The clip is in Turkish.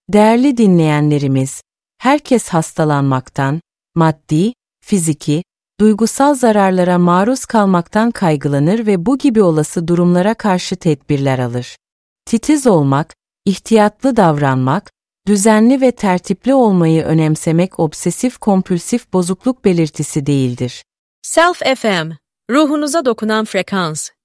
Değerli dinleyenlerimiz, herkes hastalanmaktan, maddi, fiziki, duygusal zararlara maruz kalmaktan kaygılanır ve bu gibi olası durumlara karşı tedbirler alır. Titiz olmak, ihtiyatlı davranmak, düzenli ve tertipli olmayı önemsemek obsesif-kompulsif bozukluk belirtisi değildir. Self FM, ruhunuza dokunan frekans.